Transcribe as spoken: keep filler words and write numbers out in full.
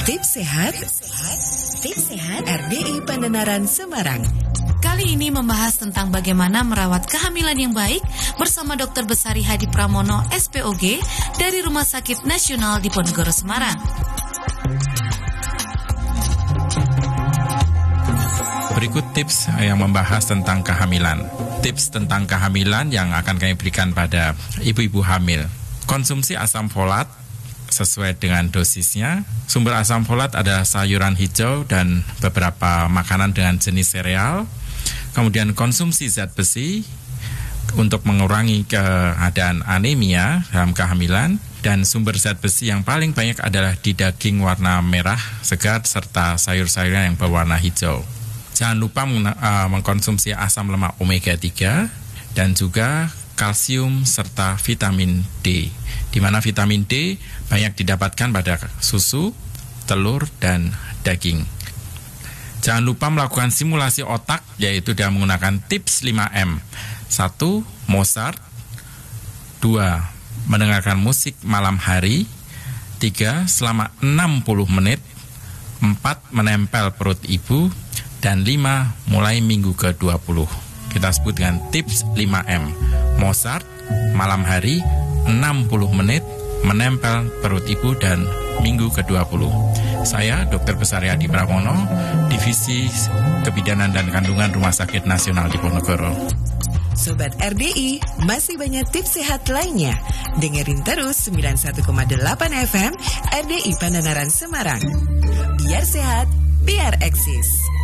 Tips sehat, tips sehat R D I Pandenaran Semarang. Kali ini membahas tentang bagaimana merawat kehamilan yang baik bersama Dokter Besari Hadi Pramono S P O G dari Rumah Sakit Nasional Diponegoro Semarang. Berikut tips yang membahas tentang kehamilan. Tips tentang kehamilan yang akan kami berikan pada ibu-ibu hamil. Konsumsi asam folat sesuai dengan dosisnya. Sumber asam folat adalah sayuran hijau dan beberapa makanan dengan jenis sereal. Kemudian konsumsi zat besi untuk mengurangi keadaan anemia dalam kehamilan. Dan sumber zat besi yang paling banyak adalah di daging warna merah segar serta sayur-sayuran yang berwarna hijau. Jangan lupa mengkonsumsi asam lemak omega tiga dan juga kalsium serta vitamin D, di mana vitamin D banyak didapatkan pada susu, telur, dan daging. Jangan lupa melakukan simulasi otak, yaitu dengan menggunakan tips lima M. satu. Mozart. Dua. Mendengarkan musik malam hari. Tiga. Selama enam puluh menit. Empat. Menempel perut ibu. Dan lima. Mulai minggu ke dua puluh. Kita sebut dengan tips lima M. Mozart, malam hari, enam puluh menit, menempel perut ibu, dan minggu ke dua puluh. Saya Dokter Besari Hadi Pramono, Divisi Kebidanan dan Kandungan Rumah Sakit Nasional Diponegoro. Sobat R D I, masih banyak tips sehat lainnya. Dengerin terus sembilan puluh satu koma delapan F M R D I Pandenaran Semarang. Biar sehat, biar eksis.